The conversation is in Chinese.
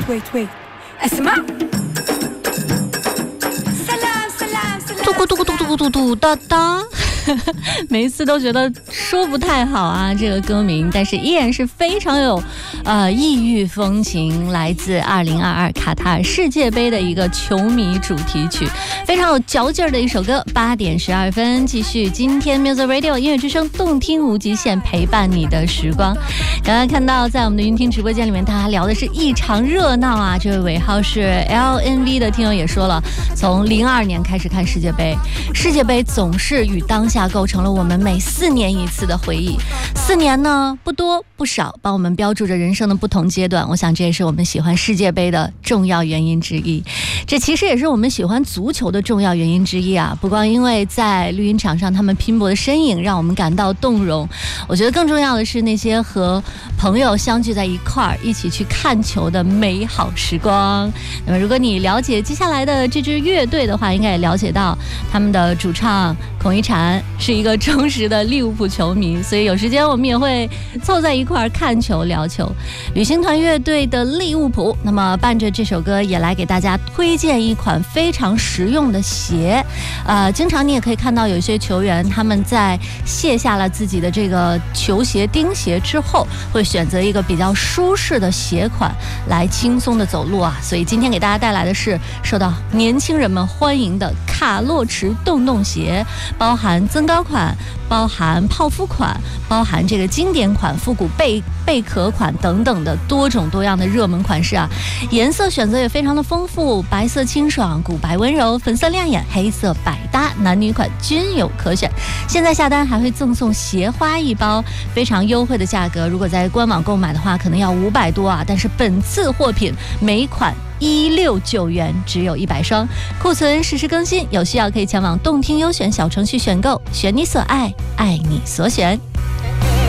wait. 什么？ 嘟哒哒。每一次都觉得说不太好啊，这个歌名，但是依然是非常有异域风情，来自2022卡塔尔世界杯的一个球迷主题曲，非常有嚼劲儿的一首歌。8点12分，继续今天 Music Radio 音乐之声，动听无极限，陪伴你的时光。刚刚看到在我们的云听直播间里面，大家聊的是异常热闹啊。这位尾号是 LNV 的听友也说了，从02年开始看世界杯，世界杯总是与当下构成了我们每4年一次的回忆。4年呢，不多不少，帮我们标注着人生的不同阶段。我想这也是我们喜欢世界杯的重要原因之一。这其实也是我们喜欢足球的重要原因之一啊！不光因为在绿茵场上他们拼搏的身影让我们感到动容，我觉得更重要的是那些和朋友相聚在一块儿，一起去看球的美好时光。那么如果你了解接下来的这支乐队的话，应该也了解到他们的主唱孔一婵是一个忠实的利物浦球迷，所以有时间我们也会凑在一块儿看球聊球。旅行团乐队的利物浦，那么伴着这首歌也来给大家推荐一款非常实用的鞋。经常你也可以看到有些球员他们在卸下了自己的这个球鞋钉鞋之后，会选择一个比较舒适的鞋款来轻松的走路啊。所以今天给大家带来的是受到年轻人们欢迎的卡洛驰洞洞鞋，包含增高款，包含泡芙款，包含这个经典款、复古贝壳款等等的多种多样的热门款式啊。颜色选择也非常的丰富，白色清爽，古白温柔，粉色亮眼，黑色百搭，男女款均有可选。现在下单还会赠送鞋花1包，非常优惠的价格。如果在官网购买的话，可能要500多啊，但是本次货品每款169元，只有100双，库存实时更新，有需要可以前往动听优选小程序选购，选你所爱，爱你所选。